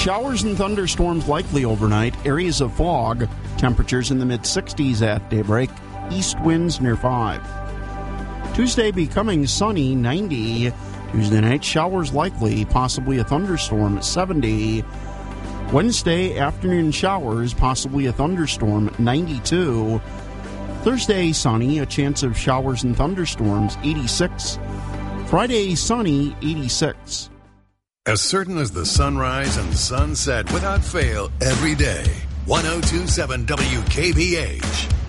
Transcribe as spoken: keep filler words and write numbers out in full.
Showers and thunderstorms likely overnight. Areas of fog. Temperatures in the mid-sixties at daybreak. East winds near five. Tuesday becoming sunny, ninety. Tuesday night, showers likely, possibly a thunderstorm at seventy. Wednesday, afternoon showers, possibly a thunderstorm, ninety-two. Thursday, sunny, a chance of showers and thunderstorms, eighty-six. Friday, sunny, eighty-six. As certain as the sunrise and sunset without fail every day. ten twenty-seven W K B H.